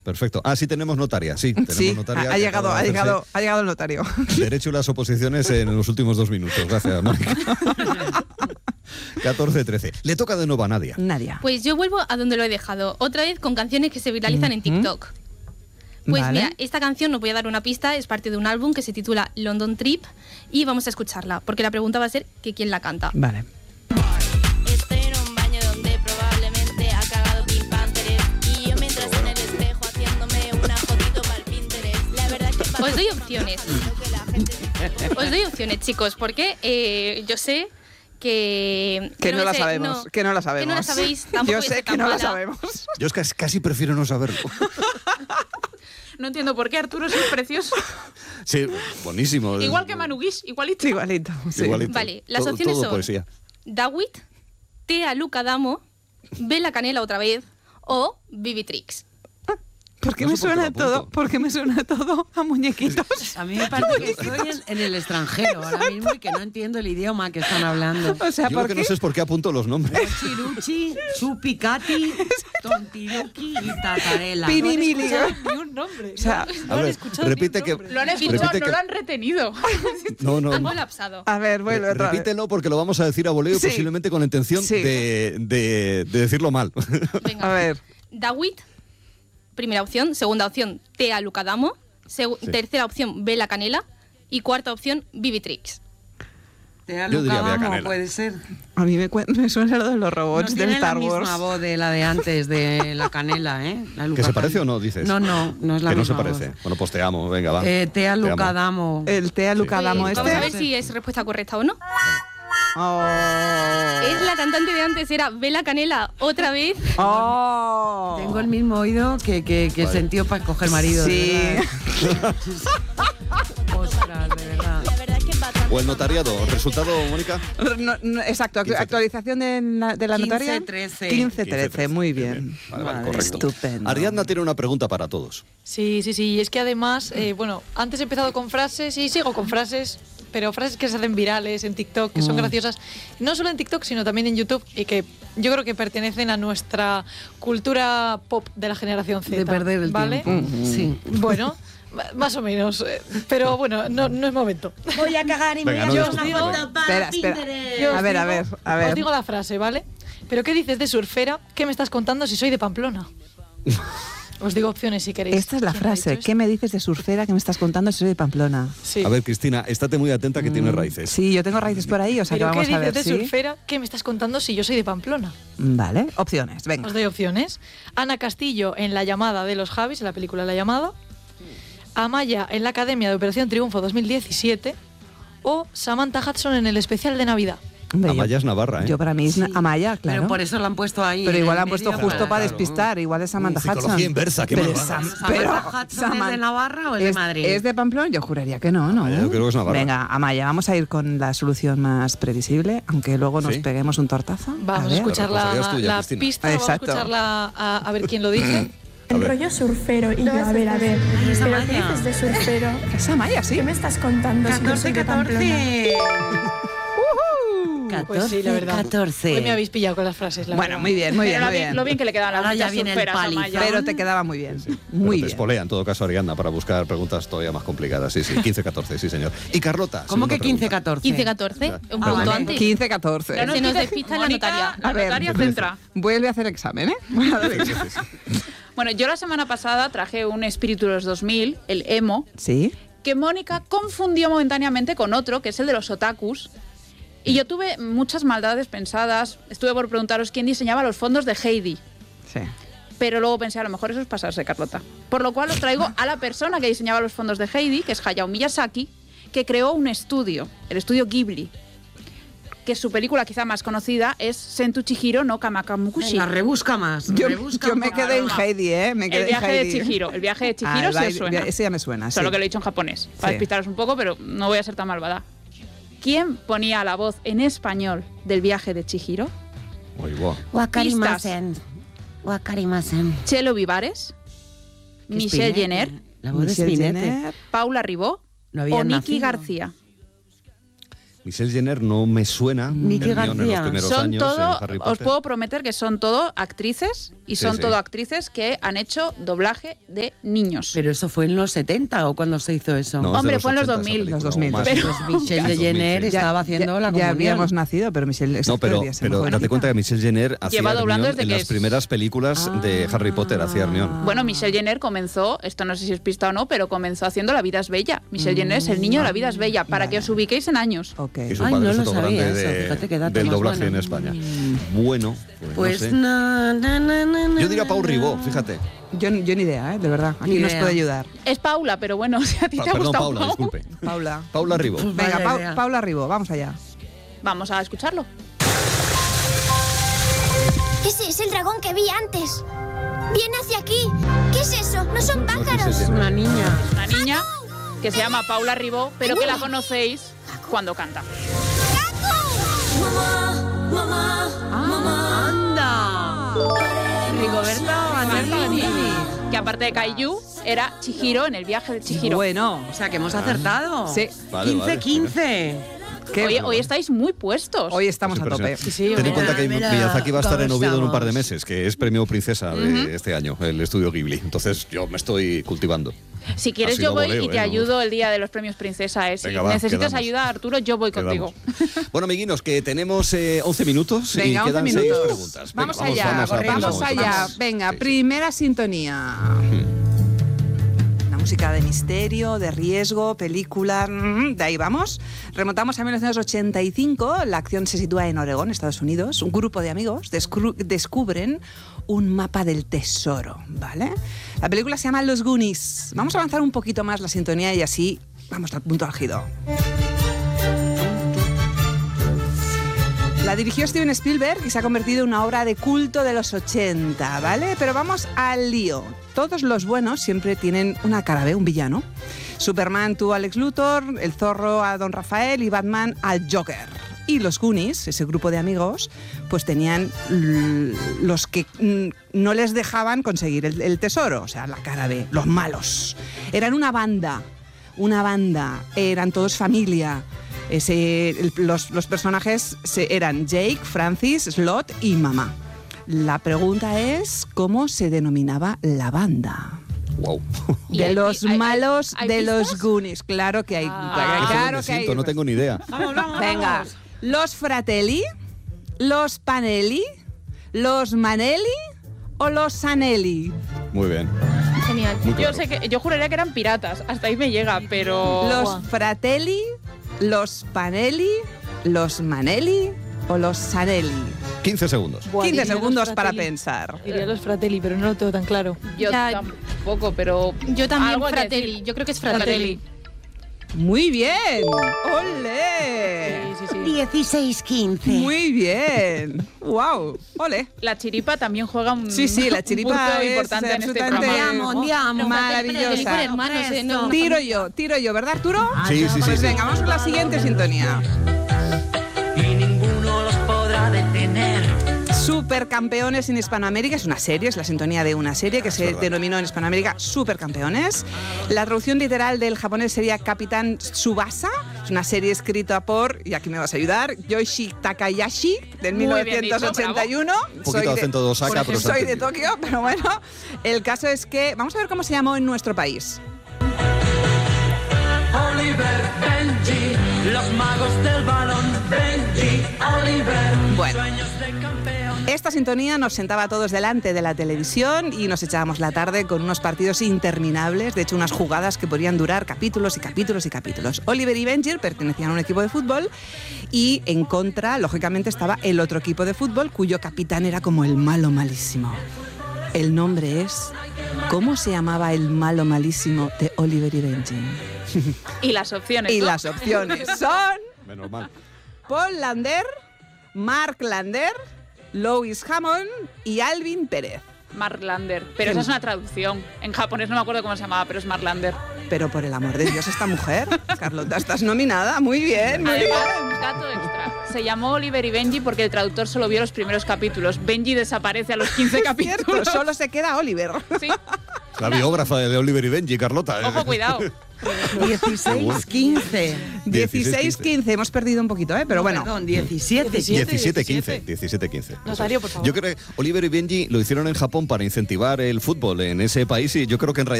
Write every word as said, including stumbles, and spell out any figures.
Perfecto. Ah, sí tenemos notaria, sí. Tenemos Sí, notaria ha, llegado, ha, llegado, ha llegado el notario. Derecho y las oposiciones en los últimos dos minutos. Gracias, Mónica. catorce trece. Le toca de nuevo a Nadia. Nadia. Pues yo vuelvo a donde lo he dejado. Otra vez con canciones que se viralizan en TikTok. Pues Vale. mira, esta canción, os voy a dar una pista, es parte de un álbum que se titula London Trip y vamos a escucharla, porque la pregunta va a ser que quién la canta. Vale. Estoy en un baño donde probablemente ha cagado Pink Panther y yo mientras en el espejo haciéndome una fotito para el Pinterest. La verdad es que Os doy opciones. Os doy opciones, chicos, porque eh, yo sé que... Que no, me la sé- sabemos, que no la sabemos. Que no la sabéis, tampoco Yo voy a sé ser que tan no la mala. sabemos. Yo es que casi prefiero no saberlo. No entiendo por qué Arturo es precioso. Sí, buenísimo. Igual que Manu Guix, igualito. Igualito. Sí. Igualito. Vale, las Todo- opciones todo son poesía. Dawit, Tea Luca Damo, Ve la Canela otra vez o Vivitrix. ¿Por qué No me sé por qué suena lo apunto. todo? ¿Por qué me suena todo a muñequitos? A mí me parece que estoy en, en el extranjero ahora mismo y que no entiendo el idioma que están hablando. O sea, Yo ¿por lo que qué? no sé es por qué apunto los nombres. Chiruchi, Chupicati, Tontiruki y Tatarela. Pinimili. Ni un nombre. O sea, A ver, repite que... Lo han escuchado, repite no que- lo han retenido. No, no, Han no. colapsado. a ver, vuelve otra vez. Repítelo porque lo vamos a decir a voleo, Sí. posiblemente con la intención Sí. de, de, de decirlo mal. Venga. A ver. Dawit, primera opción. Segunda opción, Tea Luca Damo. Segu- Sí. Tercera opción, Ve la Canela. Y cuarta opción, Vivitrix. Te ha Yo diría Luca Bea Damo, Canela. puede ser. A mí me, cuen- me suena lo de los No robots de tiene Star la Wars. misma voz de la de antes, de la Canela, ¿eh? La Luca ¿Que se Can- parece o no, dices? No, no, no es la que no se misma parece. voz. Bueno, pues te amo, venga, va. Eh, Tea Te Luca amo. Damo. El Tea Luca Pues, Damo vamos a ver este. si es respuesta correcta o no. Oh. Es la cantante de antes, era Ve la Canela otra vez. Oh. Tengo el mismo oído que, que, que Vale. sentió para escoger marido. de Sí. verdad. Ostras, de verdad. la verdad es que bastante O el notariado. ¿Resultado, Mónica? No, no, exacto, actu- quince, actualización de la, de la quince, notaria. trece. quince trece, muy bien. Vale, vale, Vale, correcto. estupendo. Ariadna tiene una pregunta para todos. Sí, sí, sí. Y es que además, eh, bueno, antes he empezado con frases y sigo con frases, pero frases que se hacen virales en TikTok, que son graciosas. No solo en TikTok, sino también en YouTube y que yo creo que pertenecen a nuestra cultura pop de la generación Z. De perder el ¿vale? tiempo. Sí. Bueno, ma- más o menos. eh, Pero bueno, no, no es momento. Voy a cagar y Venga, me voy no a hacer una discutimos. foto para Espera, espera. Pinterest. Yo os A ver, a digo- ver, a ver. Os digo la frase, ¿vale? ¿Pero qué dices de surfera? ¿Qué me estás contando si soy de Pamplona? Os digo opciones si queréis. Esta es la ¿Quién ha frase. dicho ¿Qué me dices de surfera que me estás contando si soy de Pamplona? esto? Sí. A ver, Cristina, estate muy atenta que tiene raíces. Sí, yo tengo raíces por ahí, o sea que ¿Pero qué vamos a dices ver de si... surfera? ¿Qué me estás contando si yo soy de Pamplona? Vale, opciones, venga. Os doy opciones. Ana Castillo en La llamada de los Javis, en la película La llamada. Amaya en la Academia de Operación Triunfo dos mil diecisiete. O Samantha Hudson en el especial de Navidad. Hombre, Amaya yo, es Navarra, ¿eh? yo para mí es Sí. Amaya, claro. Pero por eso lo han puesto ahí. Pero en igual el han puesto medio justo para claro. despistar, igual es Samantha Mm, psicología Hudson. inversa, qué pero, malvada. Sam- Samantha pero Hudson es Saman- de Navarra o es de ¿Es- Madrid? ¿Es de Pamplona? Yo juraría que no, ¿no? Amaya, yo creo que es Navarra. Venga, Amaya, vamos a ir con la solución más previsible, aunque luego nos ¿Sí? peguemos un tortazo. Vamos a, ver. escuchar La la, responsabilidad es tuya, la Cristina. pista, vamos Exacto. a escucharla a, a ver quién lo dice. A El ver. rollo surfero y yo, a ver, a ver, esa ¿pero qué Maya. dices de surfero? Es Amaya, sí. ¿Qué me estás contando si yo soy catorce, de Pamplona? catorce. Pues sí, la verdad. catorce. Hoy me habéis pillado con las frases, la Bueno, verdad. muy bien, muy bien, Pero muy lo bien. Lo bien que le quedaban las Ahora ya muchas viene el surferas a palizón. Maya. Pero te quedaba muy bien. Pero Muy te bien. espolea en todo caso, Ariadna, para buscar preguntas todavía más complicadas. Sí, sí, quince catorce, sí, señor. Y Carlota. ¿Cómo segunda que quince pregunta. catorce? quince catorce, un Ah, punto vale. antes. quince catorce. Ya no Se nos dices, despista la Mónica, notaria. La A ver, notaria trece. centra. Vuelve a hacer examen, ¿eh? Vuelve a hacer Sí, examen. sí, sí. Bueno, yo la semana pasada traje un espíritu de los dos mil, el emo, ¿Sí? que Mónica confundió momentáneamente con otro, que es el de los otakus. Y yo tuve muchas maldades pensadas. Estuve por preguntaros quién diseñaba los fondos de Heidi. Sí. Pero luego pensé, a lo mejor eso es pasarse, Carlota. Por lo cual os traigo a la persona que diseñaba los fondos de Heidi, que es Hayao Miyazaki, que creó un estudio, el estudio Ghibli, que su película quizá más conocida es Sentu Chihiro no Kamakamukushi. Venga, rebusca más. Yo, rebusca yo un me poco. quedé en Heidi, ¿eh? Me quedé El viaje en de Heidi. Chihiro. El viaje de Chihiro Ah, sí va- os suena. Ese ya me suena, sí. Solo que lo he dicho en japonés, para Sí. despistaros un poco, pero no voy a ser tan malvada. ¿Quién ponía la voz en español del viaje de Chihiro? Uy, buah. Wakarimasen. Wakarimasen. Chelo Vivares, Que Michelle Spinetta. Jenner, La voz de Michelle Spinetta. Jenner. Paula Ribó No o habían Nicky nacido. García. Michelle Jenner no me suena. Nicky Hermione en los García. primeros Son años todo, en Harry os Potter. puedo prometer que son todo actrices y Sí, son sí. todo actrices que han hecho doblaje de niños. Pero eso fue en los setenta o cuando se hizo eso. No, es de Hombre, fue en los ochenta dos mil. esa Los película, dos mil. o más. Pero- Pues Michelle dos mil, Jenner sí. estaba haciendo ya, la ya comunión. habíamos nacido, pero Michelle es No, pero, todavía es pero jovencita. date cuenta que Michelle Jenner hacía Lleva doblando Hermione desde en que las es- primeras películas de Harry Potter, hacía Hermione. Bueno, Michelle Jenner comenzó, esto no sé si es pista o no, pero comenzó haciendo La vida es bella. Michelle Jenner es el niño de La vida es bella, para que os ubiquéis en años. Ok. Y su Ay, padre no es lo otro sabía grande eso, de- fíjate qué dato del más doblaje bueno. en España. Bueno, pues, Pues no sé. na, na, na, na, na, Yo diría Pau Ribó, fíjate. Yo, yo ni idea, ¿eh? De verdad. Aquí Ni nos idea. puede ayudar. Es Paula, pero bueno, si a ti Pa- te ha perdón, gustado Paula, Pau, disculpe. Paula. Paula Ribó. Pues Venga, vaya Pau- idea. Paula Ribó, vamos allá. Vamos a escucharlo. Ese es el dragón que vi antes. Viene hacia aquí. ¿Qué es eso? No son No, no, pájaros. Michelle Es una niña. Una niña que se llama Paula Ribó, pero que la conocéis cuando canta. Mamá, mamá, mamá. ¡Anda! Rigoberta Bandini. Que aparte de Kaiju, era Chihiro en el viaje de Chihiro. Bueno, O sea, que hemos acertado. sí. Vale, vale, quince quince. ¿qué? Hoy, hoy estáis muy puestos. Hoy estamos Es a tope. impresionante. Sí, Ten en mira, cuenta que mira, Miyazaki va a estar en ¿cómo Oviedo en un par de estamos? meses, que es premio princesa de este año, el estudio Ghibli. Entonces yo me estoy cultivando. Si quieres Ha sido yo voy voleo, y te ¿eh? ayudo el día de los premios Princesa. ¿eh? Si Venga, va, necesitas quedamos. ayuda, Arturo, yo voy Quedamos. contigo. Bueno, amiguinos, que tenemos eh, once minutos Venga, y once quedan minutos. seis preguntas. Venga, Vamos allá, vamos, vamos, vamos a- allá. vamos. Venga, Sí, sí. primera sintonía. Una música de misterio, de riesgo, película. mm, De ahí vamos. Remontamos a mil novecientos ochenta y cinco. La acción se sitúa en Oregón, Estados Unidos. Un grupo de amigos descru- descubren un mapa del tesoro, ¿vale? La película se llama Los Goonies. Vamos a avanzar un poquito más la sintonía y así vamos al punto álgido. La dirigió Steven Spielberg y se ha convertido en una obra de culto de los ochenta, ¿vale? Pero vamos al lío. Todos los buenos siempre tienen una cara B, un villano. Superman tuvo a Lex Luthor, el Zorro a Don Rafael y Batman al Joker. Y los Goonies, ese grupo de amigos, pues tenían l- los que mm, no les dejaban conseguir el, el tesoro, o sea, la cara B, los malos. Eran una banda, una banda, eran todos familia. Ese, el- los, los personajes se- eran Jake, Francis, Slot y Mamá. La pregunta es, ¿cómo se denominaba la banda? Wow. ¿Y De hay- los hay- hay- malos hay de pistas? los Goonies. Claro que hay. Ah. claro Me que hay. siento, no tengo ni idea. Venga, los Fratelli, los Panelli, los Manelli o los Sanelli. Muy bien. Genial. Muy Yo claro. sé que yo juraría que eran piratas, hasta ahí me llega, pero Los Fratelli, los Panelli, los Manelli o los Sanelli. quince segundos. Buah, quince diría los segundos para Fratelli. pensar. Diría los Fratelli, pero no lo tengo tan claro. yo Ya. tampoco, pero Yo también algo hay que Fratelli. decir. Yo creo que es Fratelli. Fratelli. Muy bien. ¡Ole! Sí, sí, sí. dieciséis quince. Muy bien. ¡Wow! ¡Ole! La chiripa también juega un, Sí, sí, la un chiripa punto es importante en este absolutamente- programa. Andiamo, andiamo. Maravillosa. Por hermanos, ¿eh? No, una Tiro familia. yo, tiro yo, ¿verdad, Arturo? Sí, sí, sí, Pues sí. venga, vamos con la siguiente sintonía. y ninguno los podrá detener. Supercampeones en Hispanoamérica es una serie, es la sintonía de una serie que se verdad. denominó en Hispanoamérica Supercampeones. La traducción literal del japonés sería Capitán Tsubasa. Es una serie escrita por, y aquí me vas a ayudar, Yoichi Takayashi, del Muy mil bien novecientos ochenta y uno. Un poquito de acento de Osaka, pero se soy de entendido. Tokio, pero bueno. El caso es que, vamos a ver cómo se llamó en nuestro país. Oliver, Benji, los magos del balón. Benji, Oliver, Bueno. sueños de campeón. Esta sintonía nos sentaba a todos delante de la televisión y nos echábamos la tarde con unos partidos interminables, de hecho unas jugadas que podrían durar capítulos y capítulos y capítulos. Oliver y Benji pertenecían a un equipo de fútbol y en contra, lógicamente, estaba el otro equipo de fútbol cuyo capitán era como el malo malísimo. El nombre es... ¿Cómo se llamaba el malo malísimo de Oliver y Benji? Y las opciones. Y ¿no? las opciones son... Menos mal. Paul Lander, Mark Lander, Lois Hammond y Alvin Pérez. Marlander. Pero esa es una traducción. En japonés no me acuerdo cómo se llamaba, pero es Marlander. Pero por el amor de Dios, esta mujer, Carlota, estás nominada. Muy bien, muy bien. Además, dato extra. Se llamó Oliver y Benji porque el traductor solo vio los primeros capítulos. Benji desaparece a los quince Cierto, capítulos. solo se queda Oliver. Sí. La biógrafa de Oliver y Benji, Carlota. Ojo, cuidado. dieciséis quince. dieciséis quince, hemos perdido un poquito, ¿eh? Pero bueno. Perdón, diecisiete. diecisiete quince. diecisiete quince. Notario, por favor. Yo creo que Oliver y Benji lo hicieron en Japón para incentivar el fútbol en ese país y yo creo que en realidad